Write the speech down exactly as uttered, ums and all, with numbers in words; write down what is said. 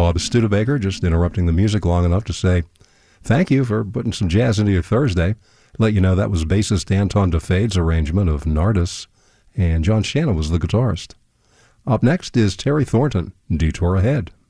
Bob Studebaker, just interrupting the music long enough to say thank you for putting some jazz into your Thursday. Let you know that was bassist Anton DeFade's arrangement of Nardis, and John Shannon was the guitarist. Up next is Terry Thornton, Detour Ahead.